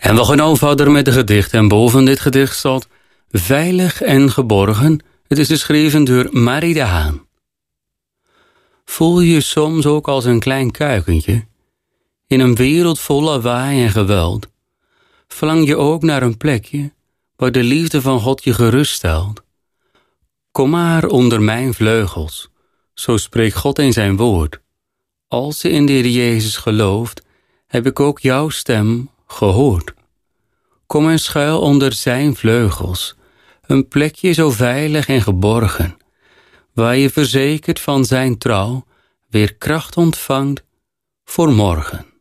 En we gaan nou verder met het gedicht. En boven dit gedicht staat veilig en geborgen. Het is geschreven door Marie de Haan. Voel je soms ook als een klein kuikentje? In een wereld vol lawaai en geweld. Verlang je ook naar een plekje waar de liefde van God je geruststelt? Kom maar onder mijn vleugels, zo spreekt God in zijn woord. Als je in de Heer Jezus gelooft, heb ik ook jouw stem gehoord. Kom en schuil onder zijn vleugels, een plekje zo veilig en geborgen, waar je verzekerd van zijn trouw weer kracht ontvangt voor morgen.